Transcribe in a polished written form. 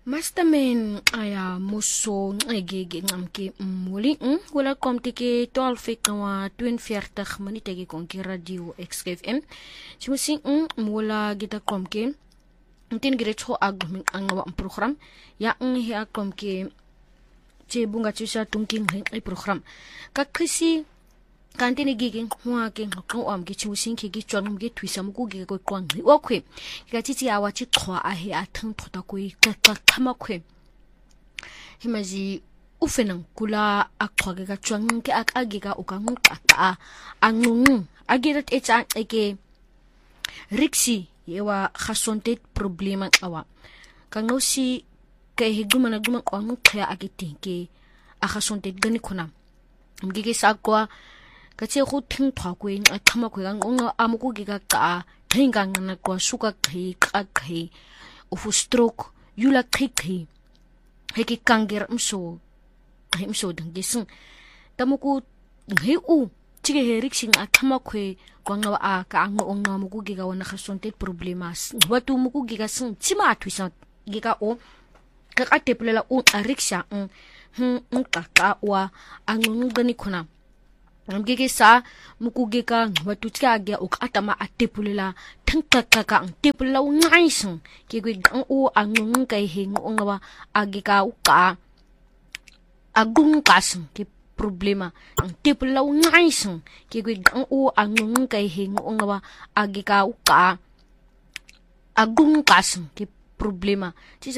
Masterman aya muso ngegege ngamke muli wala komti ke 12 kawa 42 minute ke konki radio XFM chimusi wala gita komke ntin gire cho agmin angwa program ya he komke che bunga chisa tungking he program ka krisi kantini giging hwa ke ngqo am ke chimusi ke gi chwang ge twisa mu ge ko kwang wa khwe ka titi awa chi khwa a he athang thota ko ka khama khwe himaji ufenang kula akhwa ga chwang ke akage ka ukang ka angung agirat echa eke riksi yewa khasonte problema awa kangosi ke higuma na guma kwang khya agiti ke akhasonte gani khona mgige sakwa kache go thing thwa ko ing a thama ko gang onga amuko ge ka thingang na ko suka khi ka khi ufu stroke yula khi heki kanger mso dang gisung tamuko ngi u chige herik sing a thama ko kwanga a ka ang onga muko ge ga wana khasonte problemas watu muko ge ga sung chima atwisa ge ka o ka ateplela u a riksha ka wa angung gani khona ngige sa mukuge ka watu tska ge ok atama atepulela thangka ka antepula ungaisung ke gwe gang o angung kai heng ongawa age ka uka agung kasung ke problema antepula ungaisung ke gwe gang o angung kai heng ongawa age ka uka agung kasung ke problema